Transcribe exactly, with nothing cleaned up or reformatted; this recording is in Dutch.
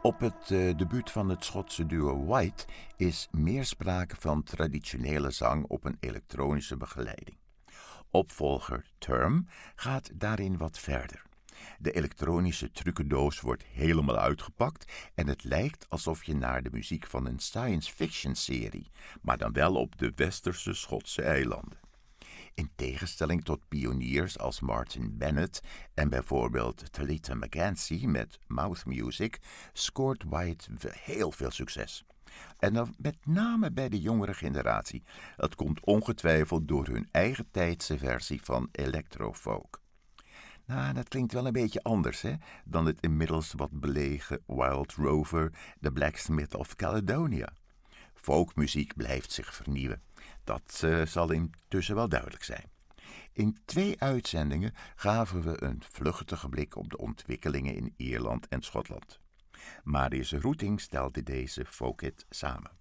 Op het uh, debuut van het Schotse duo White is meer sprake van traditionele zang op een elektronische begeleiding. Opvolger Term gaat daarin wat verder. De elektronische trucendoos wordt helemaal uitgepakt en het lijkt alsof je naar de muziek van een science fiction serie, maar dan wel op de westerse Schotse eilanden. In tegenstelling tot pioniers als Martin Bennett en bijvoorbeeld Talita McGancy met Mouth Music, scoort White heel veel succes. En dan met name bij de jongere generatie. Dat komt ongetwijfeld door hun eigen tijdse versie van electrofolk. Nou, dat klinkt wel een beetje anders, hè, dan het inmiddels wat belegen Wild Rover, The Blacksmith of Caledonia. Folkmuziek blijft zich vernieuwen. Dat uh, zal intussen wel duidelijk zijn. In twee uitzendingen gaven we een vluchtige blik op de ontwikkelingen in Ierland en Schotland. Marius Roeting stelde deze folkhit samen.